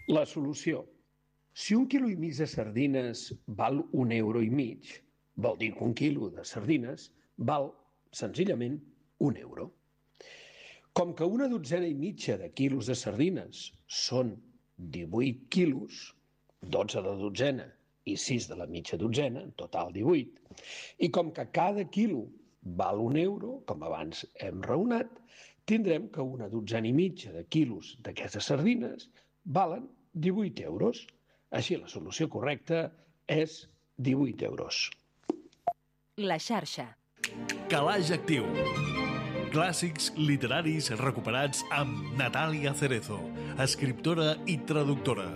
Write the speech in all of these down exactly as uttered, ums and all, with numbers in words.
La solució. Si un quilo i mig de sardines val un euro i mig, vol dir que un quilo de sardines val, senzillament, un euro. Com que una dotzena i mitja de quilos de sardines són divuit quilos, dotze de dotzena i sis de la mitja dotzena, en total divuit, i com que cada quilo val un euro, com abans hem raonat, tindrem que una dotzena i mitja de quilos d'aquestes sardines valen divuit euros. Així, la solució correcta és divuit euros. La xarxa. Calaix Actiu. Clàssics literaris recuperats amb Natàlia Cerezo, escriptora i traductora.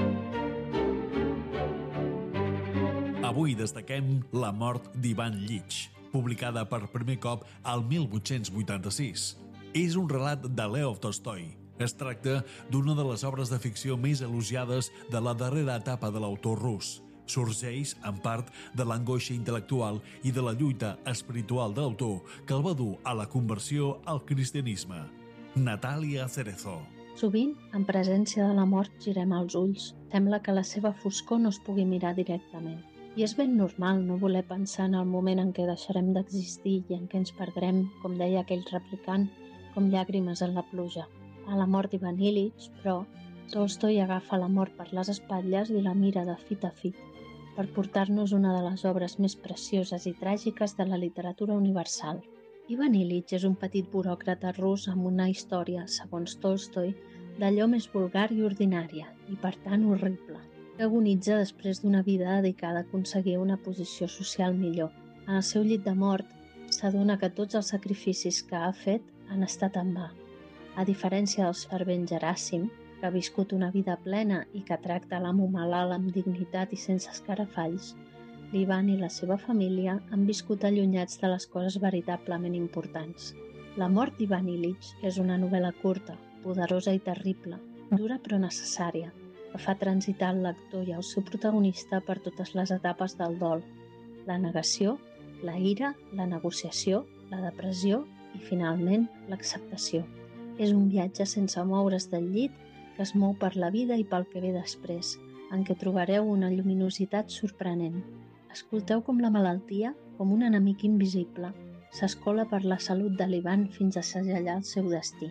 Avui destaquem La mort d'Ivan Illich, publicada per primer cop al mil vuit-cents vuitanta-sis. És un relat de Lev Tolstoi. Es tracta d'una de les obres de ficció més elogiades de la darrera etapa de l'autor rus. Sorgeix, en part, de l'angoixa intel·lectual i de la lluita espiritual de l'autor que el va dur a la conversió al cristianisme. Natàlia Cerezo. Sovint, en presència de la mort, girem els ulls. Sembla que la seva foscor no es pugui mirar directament. I és ben normal no voler pensar en el moment en què deixarem d'existir i en què ens perdrem, com deia aquell replicant, com llàgrimes en la pluja. A la mort d'Ivan Illich, però, Tolstoi agafa la mort per les espatlles i la mira de fit a fit, per portar-nos una de les obres més precioses i tràgiques de la literatura universal. Ivan Illich és un petit buròcrata rus amb una història, segons Tolstoi, d'allò més vulgar i ordinària, i per tant horrible, que agonitza després d'una vida dedicada a aconseguir una posició social millor. En el seu llit de mort, s'adona que tots els sacrificis que ha fet han estat en va. A diferència del servent Geràsim, que ha viscut una vida plena i que tracta l'amo malalt amb dignitat i sense escarafalls, l'Ivan i la seva família han viscut allunyats de les coses veritablement importants. La mort d'Ivan Illich és una novel·la curta, poderosa i terrible, dura però necessària, que fa transitar el lector i el seu protagonista per totes les etapes del dol: la negació, la ira, la negociació, la depressió i, finalment, l'acceptació. És un viatge sense moure's del llit que es mou per la vida i pel que ve després, en què trobareu una lluminositat sorprenent. Escolteu com la malaltia, com un enemic invisible, s'escola per la salut de l'Ivan fins a segellar el seu destí.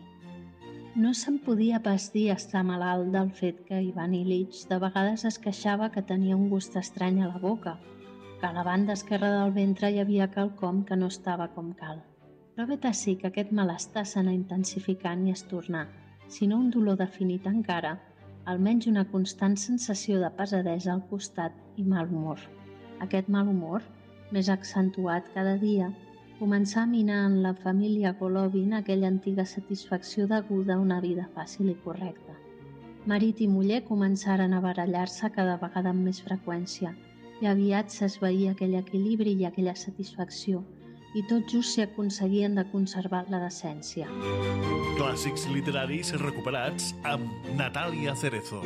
No se'n podia pas dir estar malalt del fet que Ivan Illich de vegades es queixava que tenia un gust estrany a la boca, que a la banda esquerra del ventre hi havia quelcom que no estava com cal. Però vet ací que aquest malestar s'anà intensificant i es tornà, si no un dolor definit encara, almenys una constant sensació de pesadesa al costat i mal humor. Aquest mal humor, més accentuat cada dia, començà a minar en la família Golovin aquella antiga satisfacció deguda a una vida fàcil i correcta. Marit i muller començaren a barallar-se cada vegada amb més freqüència i aviat s'esvaïa aquell equilibri i aquella satisfacció, i tot just s'hi aconseguien de conservar la decència. Clàssics literaris recuperats amb Natàlia Cerezo.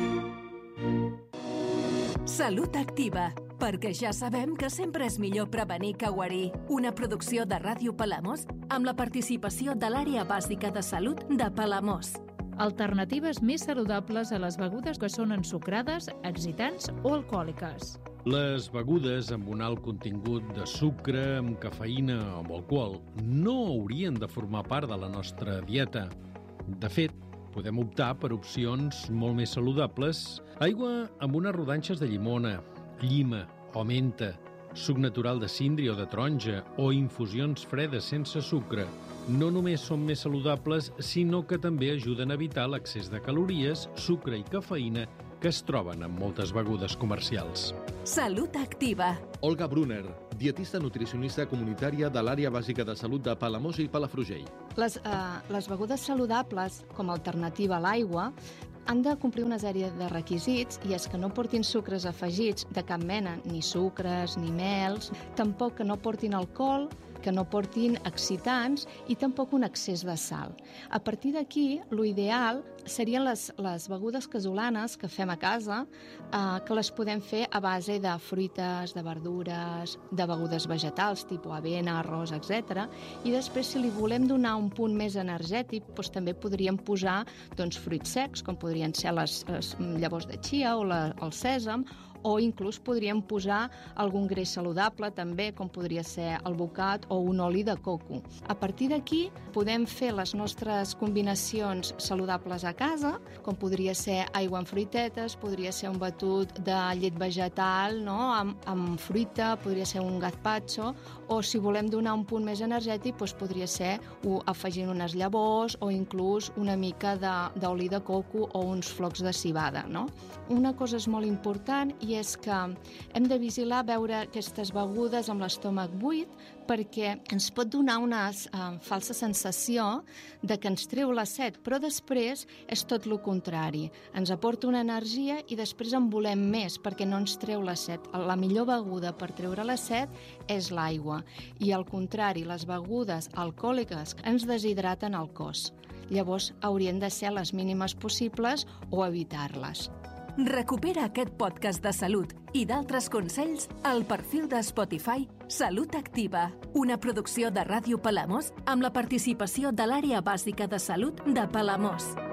Salut Activa, perquè ja sabem que sempre és millor prevenir que guarir. Una producció de Ràdio Palamós amb la participació de l'Àrea Bàsica de Salut de Palamós. Alternatives més saludables a les begudes que són ensucrades, excitants o alcohòliques. Les begudes amb un alt contingut de sucre, amb cafeïna o amb alcohol no haurien de formar part de la nostra dieta. De fet, podem optar per opcions molt més saludables: aigua amb unes rodanxes de llimona, llima o menta, suc natural de síndria o de taronja o infusions fredes sense sucre. No només són més saludables, sinó que també ajuden a evitar l'excés de calories, sucre i cafeïna que es troben en moltes begudes comercials. Salut Activa. Olga Brunner, dietista nutricionista comunitària de l'Àrea Bàsica de Salut de Palamós i Palafrugell. Les, eh, les begudes saludables, com a alternativa a l'aigua, han de complir una sèrie de requisits, i és que no portin sucres afegits de cap mena, ni sucres, ni mels, tampoc que no portin alcohol, que no portin excitants i tampoc un excés de sal. A partir d'aquí, l'ideal serien les, les begudes casolanes que fem a casa, eh, que les podem fer a base de fruites, de verdures, de begudes vegetals, tipus avena, arròs, etcètera. I després, si li volem donar un punt més energètic, doncs també podríem posar doncs, fruits secs, com podrien ser les, les llavors de chia o la, el sèsam, o inclús podríem posar algun greix saludable també, com podria ser el bocat o un oli de coco. A partir d'aquí podem fer les nostres combinacions saludables a casa, com podria ser aigua amb fruitetes, podria ser un batut de llet vegetal, no? amb, amb fruita, podria ser un gazpacho, o si volem donar un punt més energètic, doncs podria ser afegint unes llavors o inclús una mica d'oli de, de coco o uns flocs de civada. No? Una cosa és molt important i és que hem de vigilar veure aquestes begudes amb l'estómac buit perquè ens pot donar una uh, falsa sensació de que ens treu la set, però després és tot el contrari. Ens aporta una energia i després en volem més perquè no ens treu la set. La millor beguda per treure la set és l'aigua i al contrari, les begudes alcohòliques ens deshidraten el cos. Llavors haurien de ser les mínimes possibles o evitar-les. Recupera aquest podcast de salut i d'altres consells al perfil de Spotify Salut Activa, una producció de Ràdio Palamós amb la participació de l'Àrea Bàsica de Salut de Palamós.